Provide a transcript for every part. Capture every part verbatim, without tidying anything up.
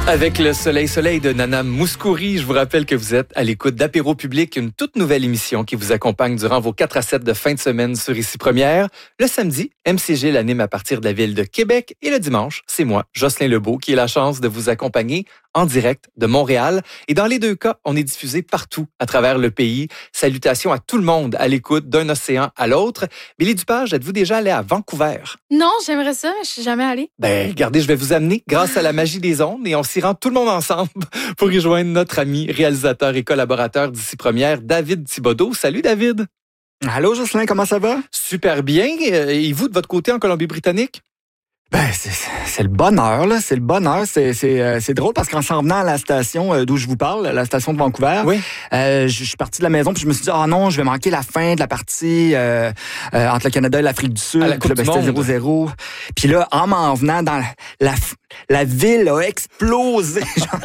Avec le Soleil Soleil de Nana Mouskouri, je vous rappelle que vous êtes à l'écoute d'Apéro Public, une toute nouvelle émission qui vous accompagne durant vos quatre à sept de fin de semaine sur Ici Première. Le samedi, M C G l'anime à partir de la ville de Québec et le dimanche, c'est moi, Jocelyn Lebeau, qui ai la chance de vous accompagner en direct de Montréal. Et dans les deux cas, on est diffusé partout à travers le pays. Salutations à tout le monde à l'écoute d'un océan à l'autre. Billy Dupage, êtes-vous déjà allé à Vancouver? Non, j'aimerais ça, mais je suis jamais allée. Ben, regardez, je vais vous amener grâce à la magie des ondes et on s'y rend tout le monde ensemble pour y joindre notre ami, réalisateur et collaborateur d'Ici Première, David Thibodeau. Salut David! Allô Jocelyn, comment ça va? Super bien. Et vous, de votre côté, en Colombie-Britannique? Ben, c'est, c'est le bonheur, là. C'est le bonheur. C'est, c'est, euh, c'est drôle parce qu'en s'en venant à la station euh, d'où je vous parle, la station de Vancouver, oui. euh, je, je suis parti de la maison puis je me suis dit, ah oh non, je vais manquer la fin de la partie euh, euh, entre le Canada et l'Afrique du Sud. À la Coupe puis là, ben, du c'était monde. zéro zéro. Puis là, en m'en venant dans la, la, la ville a explosé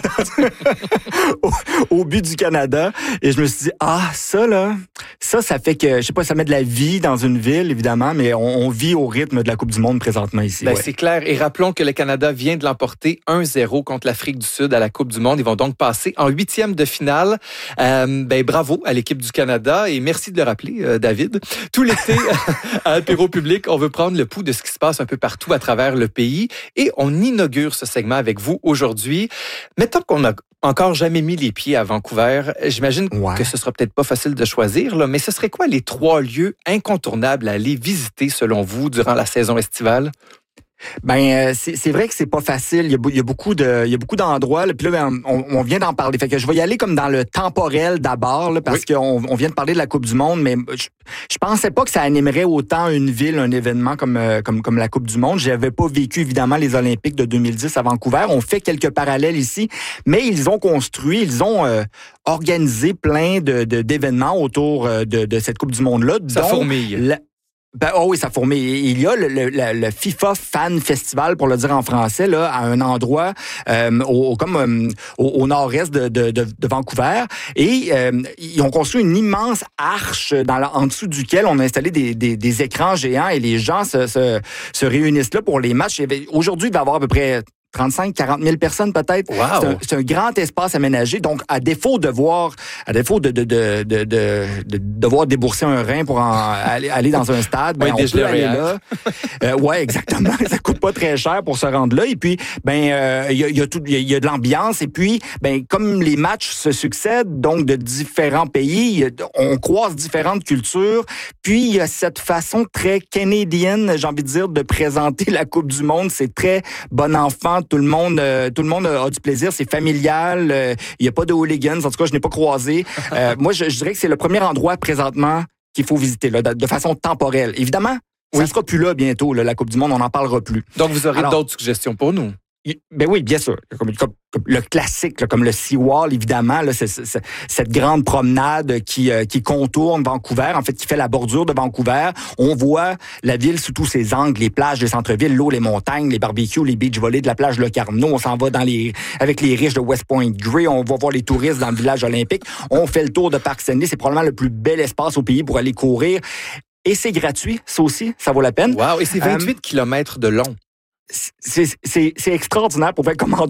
au, au but du Canada. Et je me suis dit, ah, ça, là, ça, ça fait que, je sais pas, ça met de la vie dans une ville, évidemment, mais on, on vit au rythme de la Coupe du Monde présentement ici. Ben, ouais. C'est clair. Et rappelons que le Canada vient de l'emporter un zéro contre l'Afrique du Sud à la Coupe du Monde. Ils vont donc passer en huitième de finale. Euh, ben, bravo à l'équipe du Canada et merci de le rappeler, euh, David. Tout l'été, à Apéro Public, on veut prendre le pouls de ce qui se passe un peu partout à travers le pays et on inaugure ce segment avec vous aujourd'hui. Mettons qu'on n'a encore jamais mis les pieds à Vancouver. J'imagine ouais. que ce sera peut-être pas facile de choisir, là, mais ce serait quoi les trois lieux incontournables à aller visiter selon vous durant la saison estivale? Ben euh, c'est, c'est vrai que c'est pas facile. Il y a, il y a beaucoup de, il y a beaucoup d'endroits. Là, puis là, on, on vient d'en parler. Fait que je vais y aller comme dans le temporel d'abord, là, parce oui. qu'on on vient de parler de la Coupe du Monde, mais je, je pensais pas que ça animerait autant une ville, un événement comme euh, comme comme la Coupe du Monde. J'avais pas vécu évidemment les Olympiques de deux mille dix à Vancouver. On fait quelques parallèles ici, mais ils ont construit, ils ont euh, organisé plein de, de d'événements autour de, de cette Coupe du Monde là. Ça fourmille. La, Ben, oh oui, ça fourmille. Il y a le, le, le FIFA Fan Festival, pour le dire en français, là, à un endroit euh, au, comme euh, au, au nord-est de, de, de, de Vancouver. Et euh, ils ont construit une immense arche dans la, en dessous duquel on a installé des, des, des écrans géants et les gens se, se, se réunissent là pour les matchs. Aujourd'hui, il va y avoir à peu près trente-cinq à quarante mille personnes peut-être. Wow. C'est, un, c'est un grand espace aménagé. Donc, à défaut de voir, à défaut de, de, de, de, de, de devoir débourser un rein pour en, aller, aller dans un stade, ben, ouais, on peut aller là. euh, ouais, exactement. Ça coûte pas très cher pour se rendre là. Et puis, ben, il euh, y, a, y, a tout, y, a, y a de l'ambiance. Et puis, ben, comme les matchs se succèdent, donc de différents pays, on croise différentes cultures. Puis, il y a cette façon très canadienne, j'ai envie de dire, de présenter la Coupe du Monde. C'est très bon enfant. Tout le monde, euh, tout le monde a du plaisir. C'est familial. Il euh, n'y a pas de hooligans. En tout cas, je n'ai pas croisé. Euh, moi, je, je dirais que c'est le premier endroit présentement qu'il faut visiter là, de, de façon temporelle. Évidemment, ça ne oui. sera plus là bientôt, là, la Coupe du Monde. On n'en parlera plus. Donc, vous aurez Alors, d'autres suggestions pour nous? Ben oui, bien sûr. Comme, comme, comme le classique, là, comme le Seawall, évidemment, là, c'est, c'est, cette grande promenade qui, euh, qui contourne Vancouver, en fait, qui fait la bordure de Vancouver. On voit la ville sous tous ses angles, les plages des centres-villes, l'eau, les montagnes, les barbecues, les beach volleys de la plage Le Carnot. On s'en va dans les, avec les riches de West Point Grey. On va voir les touristes dans le village olympique. On fait le tour de Parc Stanley. C'est probablement le plus bel espace au pays pour aller courir. Et c'est gratuit, ça aussi, ça vaut la peine. Wow! Et c'est vingt-huit euh, kilomètres de long. C'est, c'est, c'est extraordinaire pour faire comme en